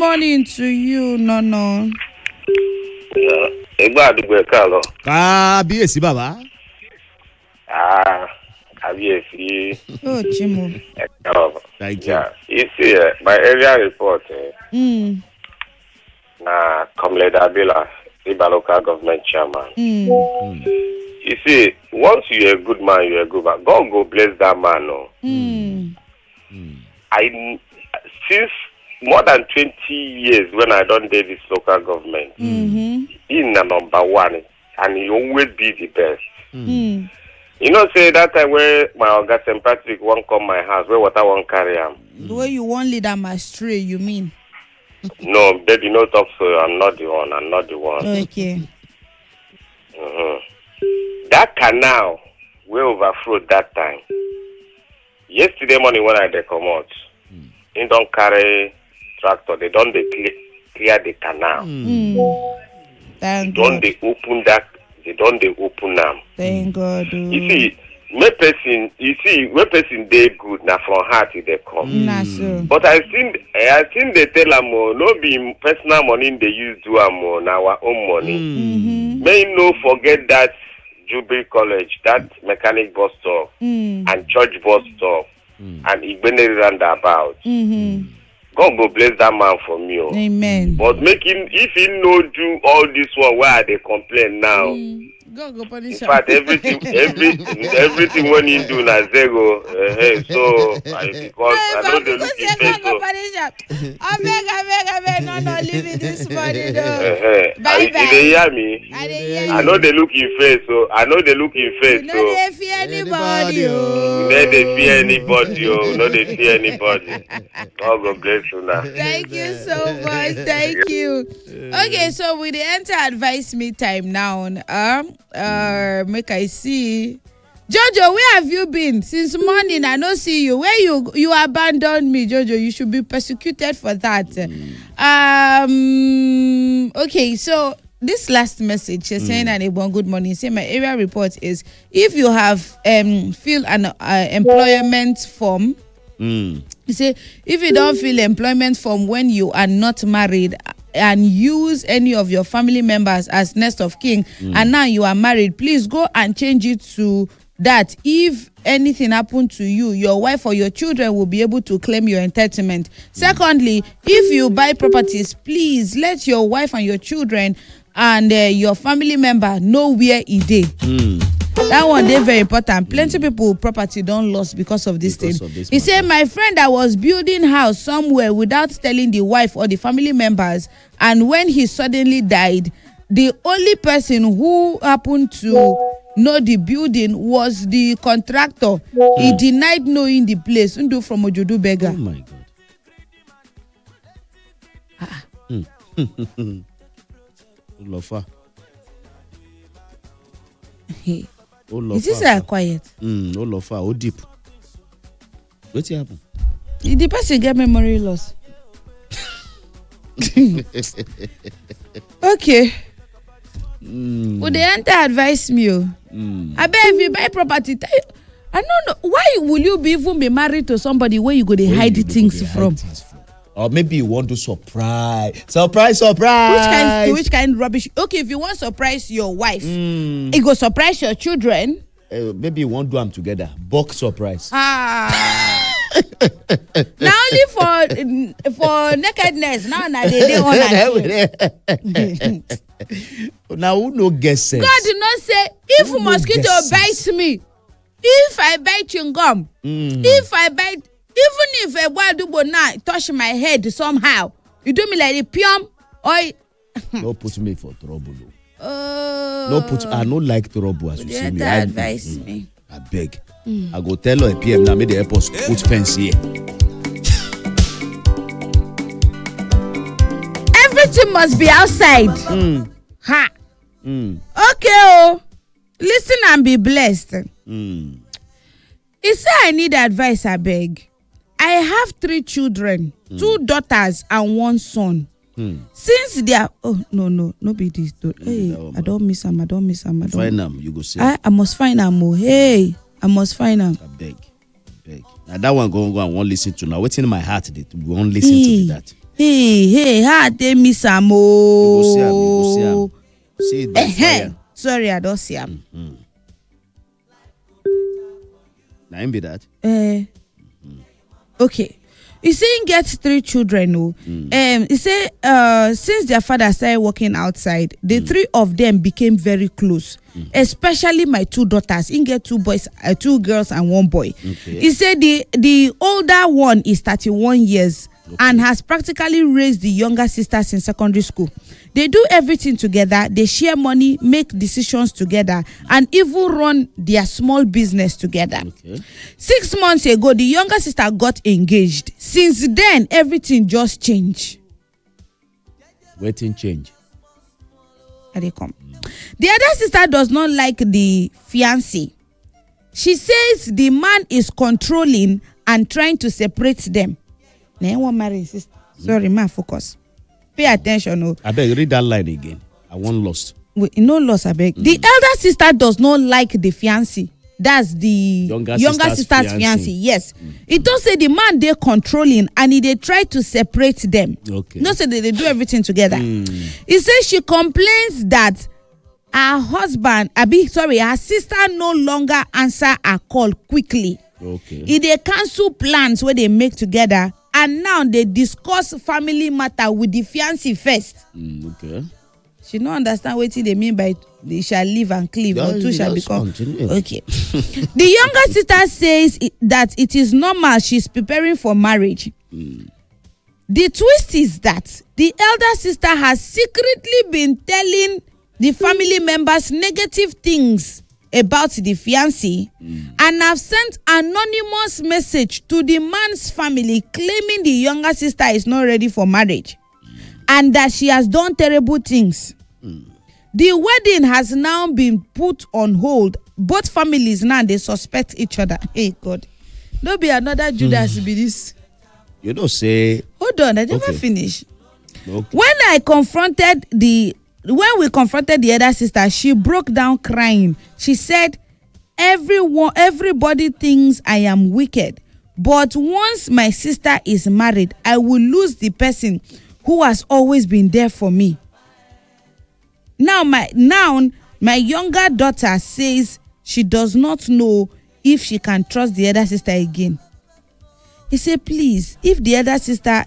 morning to you, no. Kábíyèsí bàbá. Kábíyèsí. Oh, Chimo. Thank you. Yeah. You see, my area report, na Comrade Abila, Iba local government chairman. You see, once you're a good man, you're a good man. God go bless that man, no? Since more than 20 years when I don't do this local government, in the number one, and he always be the best. You know, say that time where my Oga St. Patrick won't come my house, where water won't carry him. The way you won't lead them astray, you mean? No, baby, no talk so. I'm not the one. Okay. That canal will overflowed that time. Yesterday morning when I come out, they don't carry tractor. They don't clear the canal. Thank Don't God. they open that? They don't open them. Thank God. You see, when person they good now from heart they come. Nah, so. But I think they tell them no be personal money they use do now our own money. May no forget that Jubilee College, that mechanic bus stop, and church bus stop, and Igbene roundabout. God go bless that man for me. Amen. But make him, if he no do all this one, why they complain now? God go punish In fact, everything when he do na zero. So because I know they look in face. So I beg, no, leave it this morning. Bye. They hear me. I know they look in face. So No, they fear anybody. No, they fear anybody. No, they fear anybody. God go bless you now. Thank you so much. Thank you. Okay, so we enter advice me time now. Make I see. Jojo, where have you been since morning? I don't see you. Where you abandoned me, Jojo? You should be persecuted for that. Okay, so this last message, she's saying that good morning. Say my area report is if you have fill an employment form. You say if you don't fill employment form when you are not married and use any of your family members as next of kin and now you are married, please go and change it to that. If anything happened to you, your wife or your children will be able to claim your entitlement. Secondly, if you buy properties, please let your wife and your children and your family member know where it is. That one they very important. Plenty people property don't lost because of this thing. He said, my friend that was building house somewhere without telling the wife or the family members, and when he suddenly died, the only person who happened to know the building was the contractor. He denied knowing the place. Undo from Ojodu Beggar. Oh my God. Lofa. Hey. Is this quiet? Lofa, oh deep. What's happened? The person get memory loss. Okay. Would they enter advise me? I bet if you buy property, I don't know why will you even be married to somebody where you go to hide things from? Or maybe you want to surprise. Surprise. Which kind of rubbish? Okay, if you want to surprise your wife, it go surprise your children. Maybe you want to do them together. Box surprise. Now only for nakedness. Now they on. Now who no guess sense? God did not say if a mosquito bites me, if I bite chewing gum, if I bite. Even if a wild dubo now touch my head somehow, you do me like a pium or no put me for trouble. No put. I don't like trouble as you see me. Advise me. I beg. I go tell her a PM now. Make the airport put fence here. Everything must be outside. Ha. Okay. Listen and be blessed. He said I need advice. I beg. I have 3 children, 2 daughters and 1 son. Since they are no be this. Hey, I don't miss them. Find them, you go see. I must find them. Hey, I must find them. I beg. Now that one go and won't listen to now. What's in my heart? We won't listen to that. Hey, how they miss am You go see it by fire. Sorry, I don't see am. Now him be that. Okay. He say he gets 3 children. He say since their father started working outside, the 3 of them became very close. Especially my 2 daughters. He get 2 boys, 2 girls and 1 boy. Okay. He said the older one is 31 years and has practically raised the younger sisters in secondary school. They do everything together. They share money, make decisions together, and even run their small business together. Okay. 6 months ago, the younger sister got engaged. Since then, everything just changed. Waiting change. Here they come. The other sister does not like the fiancé. She says the man is controlling and trying to separate them. Now, one married sister. Sorry, man, focus. Pay attention. Oh. I beg, read that line again. I want lost. Wait, no loss, I beg. The elder sister does not like the fiancé. That's the younger sister's fiancé. Yes. It does say the man they controlling and they try to separate them. Okay. Don't say they do everything together. He says she complains that her sister no longer answer her call quickly. Okay. They cancel plans where they make together, and now they discuss family matter with the fiancé first. Okay. She don't understand what they mean by they shall live and cleave, or two shall become. Okay. The younger sister says that it is normal she's preparing for marriage. The twist is that the elder sister has secretly been telling the family members negative things about the fiancé and have sent anonymous message to the man's family claiming the younger sister is not ready for marriage and that she has done terrible things. The wedding has now been put on hold. Both families now they suspect each other. Hey God, no be another Judas be this. You don't say. Hold on, I never finish. Okay. When we confronted the other sister, she broke down crying. She said, everybody thinks I am wicked, but once my sister is married, I will lose the person who has always been there for me. Now my younger daughter says she does not know if she can trust the other sister again. He said, please, is the other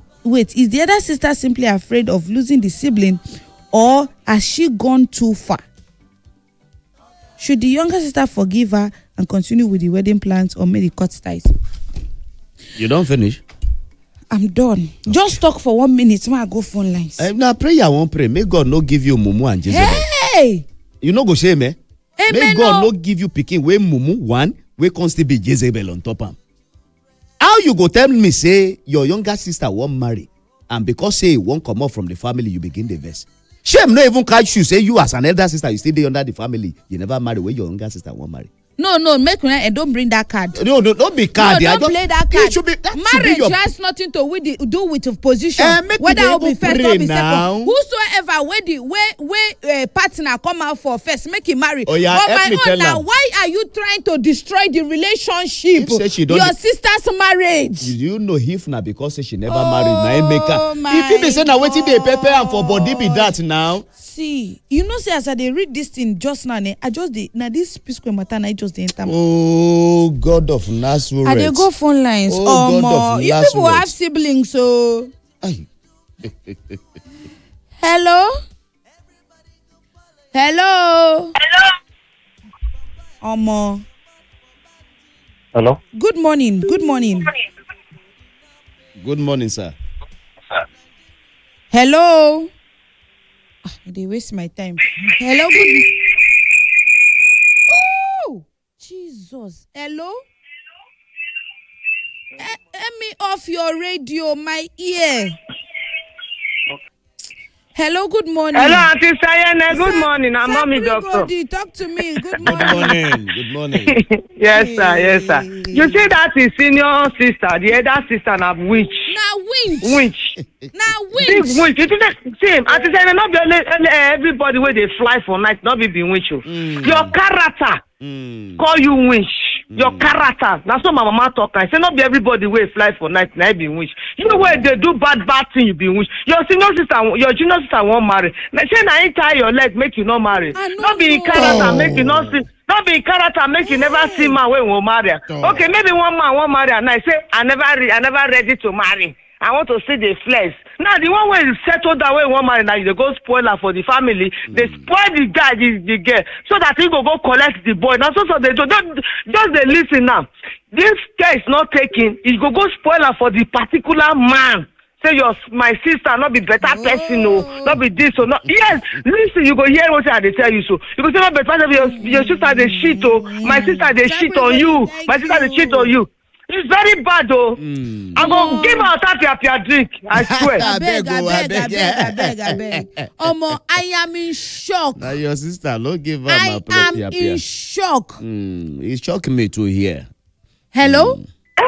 sister simply afraid of losing the sibling, or has she gone too far? Should the younger sister forgive her and continue with the wedding plans, or maybe cut ties? You don't finish? I'm done. Okay. Just talk for 1 minute when I go phone lines. Now prayer I won't pray. May God not give you mumu and Jezebel. Hey! You no go shame, eh? Amen. May God not give you picking way mumu one, we can still be Jezebel on top of. How you go tell me say your younger sister won't marry, and because say it won't come out from the family, you begin the verse? Shame not even catch you say you as an elder sister, you still there under the family. You never marry where your younger sister won't marry. No, make me and don't bring that card. No, don't be card. No, don't play that card. It should be, marriage has nothing to do with position. Whether I'll be first or be second. Whosoever where partner come out for first, make him marry. Oh yeah, but my own now, why are you trying to destroy the relationship? Your sister's marriage. You know if na because she never married, na make her. If you be say na wetin dey pepper and for body be that now. See, you know, say as I read this thing just now, I just this P-Square matter, I just enter. Oh God of Nazareth! I dey go phone lines. Oh God of you Nazareth. people have siblings, so. Hello. Hello. Good morning. Good morning, sir. Hello. They waste my time. Hello, good. Oh, Jesus. Hello. Let me off your radio, my ear. Hello, good morning. Hello, Auntie Sayene. Good morning. I'm mommy doctor. Talk to me. Good morning. Good morning. Yes, sir. You see that is senior sister. The other sister na witch. Winch. Big winch. You see, Auntie Sayene, not be everybody where they fly for night, not be winch. Your character call you winch. your character. That's what my mama talk. I say not be everybody will fly for night, and I be wish. You know where they do bad thing, you be wish. Your junior sister won't marry. Now say na you tie your leg, make you not marry. Not be in character, make you not see. Not be in character, make you never see man when won't marry. Okay, maybe one man won't marry, and I say I never ready to marry. I want to see the flesh. Now the one way you settle that way one man now you go spoiler for the family. They spoil the guy, the girl, so that he go collect the boy. Now so they don't just they listen now. This care is not taken. He go spoiler for the particular man. Say my sister not be better person, no, not be this or not. Yes, listen, you go hear what they tell you so. You go say not better your sister they cheat oh, my sister they cheat on you, my sister they cheat on you. It's very bad though. I'm gonna give her a drink. I swear. I beg. Omo, I am in shock. Now your sister, don't give her I am in shock. It shocked me to hear. Hello?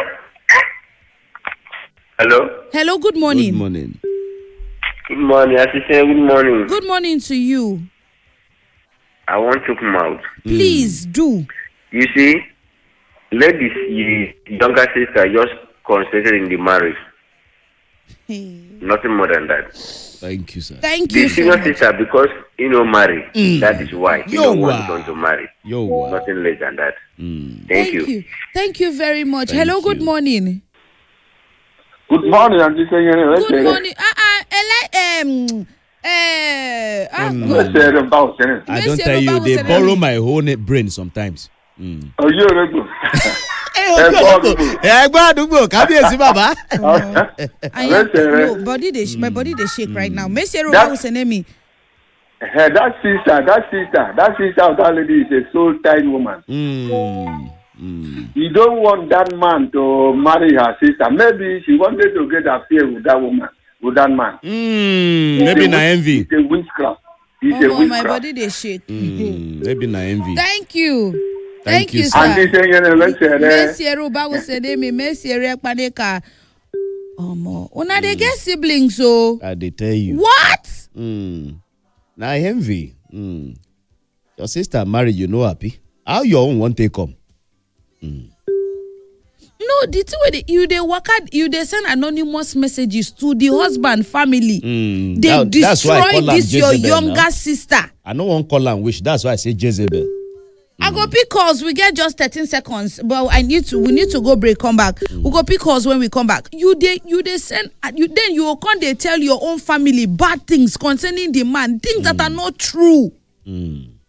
Hello? Hello, good morning. Good morning. Good morning, assistant. Good morning. Good morning to you. I want to come out. Please do. You see, let this younger sister just concentrate in the marriage. Nothing more than that. Thank you, sir. Thank you. The senior sister, because marry. That is why you don't want to marry. Nothing less than that. Thank you. Thank you very much. Hello, good morning. Good morning, Auntie Senyere. Good morning. I don't tell you, they borrow my whole brain sometimes. Oh, you're Kábíyèsí bàbá. My body they shake right now. That sister of that lady is a soul-tied woman. You don't want that man to marry her sister. Maybe she wanted to get affair with that woman, with that man. Maybe na envy. It's a witchcraft. My body they shake. Maybe na envy. Thank you. Thank you, sir. Una they get siblings, so they tell you. What? Na envy. Your sister married, you know happy. How your own won't take come? No, the thing with they send anonymous messages to the husband family. They destroy this your younger sister. I don't want call and wish. That's why I say Jezebel. I go pick calls. We get just 13 seconds, but we need to go break. Come back. We go pick calls when we come back. Then you will come. They tell your own family bad things concerning the man, things that are not true.